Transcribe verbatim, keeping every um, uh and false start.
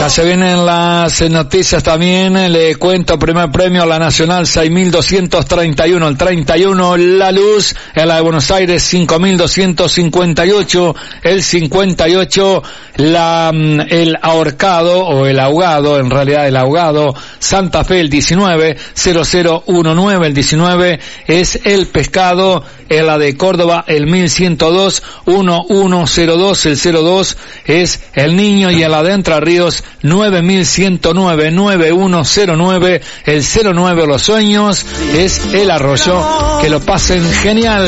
se vienen las noticias también. Le cuento, primer premio a la Nacional seis mil doscientos treinta y uno, el treinta y uno La Luz, en la de Buenos Aires cinco mil doscientos cincuenta y ocho, el cincuenta y ocho la el ahorcado o el ahogado, en realidad el ahogado Santa Fe, el diecinueve cero cero diecinueve, el diecinueve es el pescado, en la de Córdoba el mil ciento dos, uno uno cero dos, el cero dos es el niño, y en la de Entre Ríos nueve mil ciento nueve, nueve uno cero nueve, el cero nueve Los Sueños es el arroyo. Que lo pasen genial.